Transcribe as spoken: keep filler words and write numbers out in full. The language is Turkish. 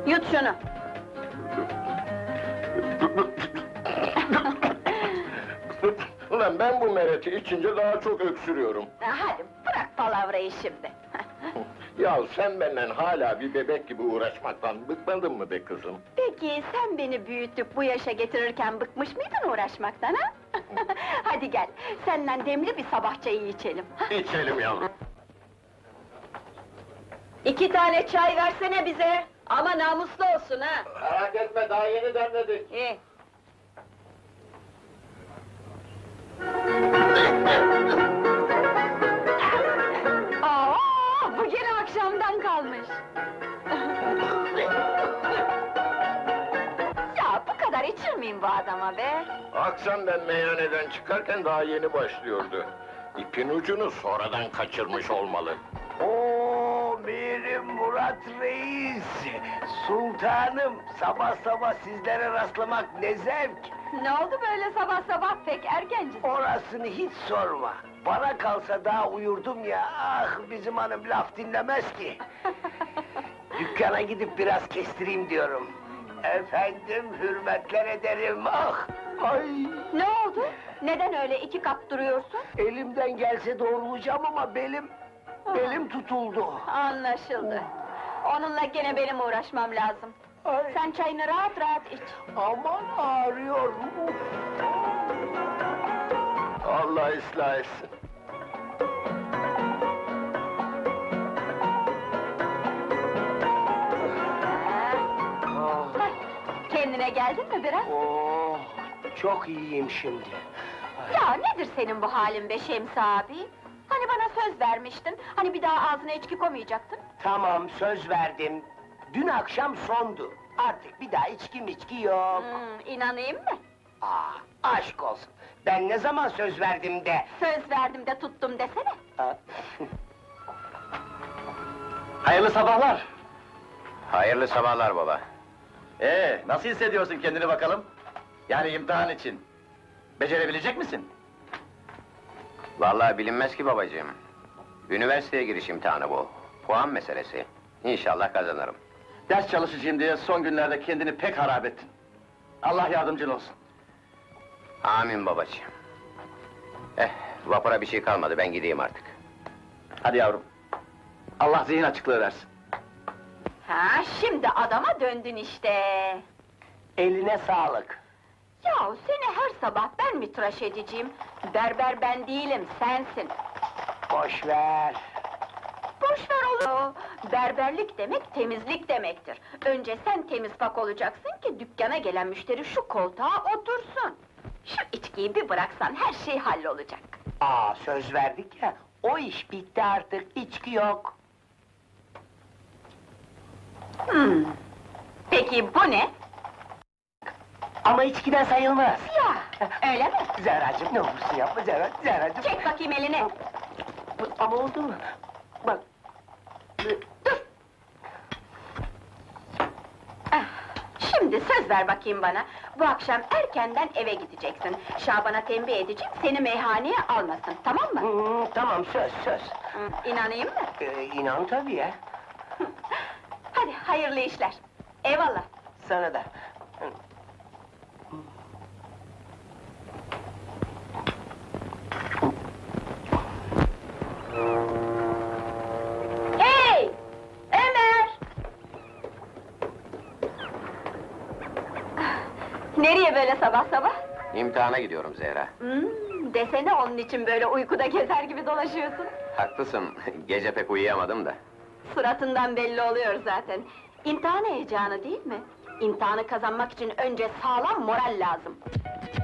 Yut şunu! Ulan ben bu mereti içince daha çok öksürüyorum. Hadi, bırak palavrayı şimdi! Ya sen benden hala bir bebek gibi uğraşmaktan bıkmadın mı be kızım? Peki, sen beni büyütüp bu yaşa getirirken bıkmış mıydın uğraşmaktan ha? Hadi gel, senden demli bir sabah çayı içelim! İçelim yavrum. İki tane çay versene bize! Ama namuslu olsun ha! Merak etme, daha yeni demledik. İyi! Aa, bu gene akşamdan kalmış! Ya, bu kadar içir miyim bu adama be? Akşam ben meyhaneden çıkarken daha yeni başlıyordu. İpin ucunu sonradan kaçırmış olmalı. Oo, benim Murat Reis! Sultanım, sabah sabah sizlere rastlamak ne zevk! Ne oldu böyle sabah sabah pek erkencisin? Orasını hiç sorma! Bana kalsa daha uyurdum ya, ah bizim hanım laf dinlemez ki! Dükkana gidip biraz kestireyim diyorum. Efendim, hürmetler ederim, ah! Ay! Ne oldu? Neden öyle iki kap duruyorsun? Elimden gelse doğrulacağım ama belim... belim tutuldu. Anlaşıldı. Onunla gene benim uğraşmam lazım. Ay. Sen çayını rahat rahat iç. Aman ağrıyor! Allah ıslah etsin. Ah, Hah, kendine geldin mi biraz? oh, çok iyiyim şimdi. Ya nedir senin bu halin be Şemsi abi? Hani bana söz vermiştin, hani bir daha ağzına içki koymayacaktın? Tamam, söz verdim. Dün akşam sondu. Artık bir daha içki miçki yok. Hmm, inanayım mı? Aa, aşk olsun. Ben ne zaman söz verdim de... Söz verdim de tuttum desene. Aa, Hayırlı sabahlar. Hayırlı sabahlar baba. Ee, nasıl hissediyorsun kendini bakalım? Yani imtihan için. Becerebilecek misin? Vallahi bilinmez ki babacığım. Üniversiteye giriş imtihanı bu. Puan meselesi. İnşallah kazanırım. Ders çalışacağım diye son günlerde kendini pek harap ettin. Allah yardımcın olsun. Amin babacığım. Eh, vapura bir şey kalmadı, ben gideyim artık. Hadi yavrum. Allah zihin açıklığı versin. Ha, şimdi adama döndün işte. eline sağlık. Yahu seni her sabah ben mi tıraş edeceğim? Berber ben değilim, sensin. Boş ver. Boş ver olur. Berberlik demek temizlik demektir. Önce sen temiz pak olacaksın ki dükkana gelen müşteri şu koltuğa otursun. Şu içkiyi bir bıraksan her şey hallolacak. Aa, söz verdik ya, o iş bitti artık, içki yok. Hmm. Peki bu ne? Ama içkiden sayılmaz. Ya, öyle mi? Zehracığım, ne olursun yapma Zehra, Zehracığım. Çek bakayım elini. Ama oldu mu? Bak. Dur! Ah, şimdi söz ver bakayım bana. Bu akşam erkenden eve gideceksin. Şaban'a tembih edeceğim, seni meyhaneye almasın, tamam mı? Hmm, tamam, söz, söz. Hı, İnanayım mı? Ee, inan tabii ya, Hadi, hayırlı işler. Eyvallah. sana da. Hey! Ömer! Nereye böyle sabah sabah? İmtihana gidiyorum Zehra. Hmm, desene onun için böyle uykuda gezer gibi dolaşıyorsun. Haklısın, gece pek uyuyamadım da. Suratından belli oluyor zaten. İmtihan heyecanı değil mi? İmtihanı kazanmak için önce sağlam moral lazım.